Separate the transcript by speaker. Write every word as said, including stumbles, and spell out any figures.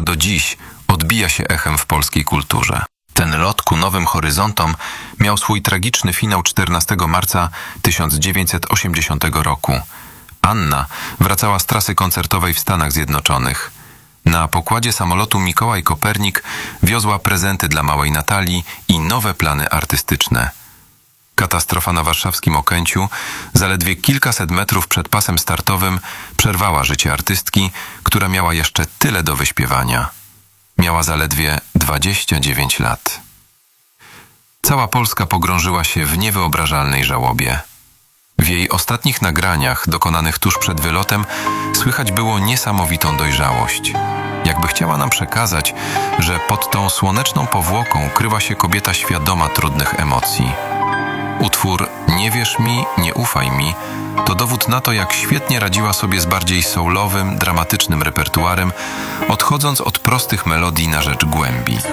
Speaker 1: do dziś odbija się echem w polskiej kulturze. Ten lot ku nowym horyzontom miał swój tragiczny finał czternastego marca tysiąc dziewięćset osiemdziesiątego roku. Anna wracała z trasy koncertowej w Stanach Zjednoczonych. Na pokładzie samolotu Mikołaj Kopernik wiozła prezenty dla małej Natalii i nowe plany artystyczne. Katastrofa na warszawskim Okęciu, zaledwie kilkaset metrów przed pasem startowym, przerwała życie artystki, która miała jeszcze tyle do wyśpiewania. Miała zaledwie dwadzieścia dziewięć lat. Cała Polska pogrążyła się w niewyobrażalnej żałobie. W jej ostatnich nagraniach, dokonanych tuż przed wylotem, słychać było niesamowitą dojrzałość. Jakby chciała nam przekazać, że pod tą słoneczną powłoką kryła się kobieta świadoma trudnych emocji. Utwór „Nie wierz mi, nie ufaj mi” to dowód na to, jak świetnie radziła sobie z bardziej soulowym, dramatycznym repertuarem, odchodząc od prostych melodii na rzecz głębi.